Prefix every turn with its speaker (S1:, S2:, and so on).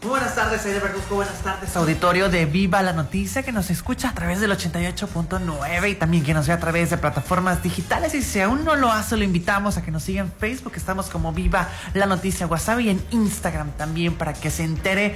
S1: Muy buenas tardes, Aide Verduzco. Buenas tardes, auditorio de Viva la Noticia, que nos escucha a través del 88.9 y también que nos ve a través de plataformas digitales. Y si aún no lo hace, lo invitamos a que nos siga en Facebook. Estamos como Viva la Noticia WhatsApp y en Instagram también para que se entere